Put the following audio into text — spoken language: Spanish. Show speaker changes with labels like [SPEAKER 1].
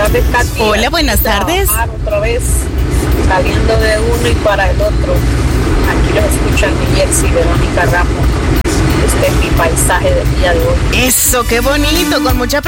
[SPEAKER 1] tardes, Katy.
[SPEAKER 2] Hola, buenas tardes.
[SPEAKER 1] Otra vez saliendo de uno y para el otro. Aquí los escuchan Jersey, Verónica Ramos. Este es mi paisaje del día de hoy.
[SPEAKER 2] Eso, qué bonito, con mucha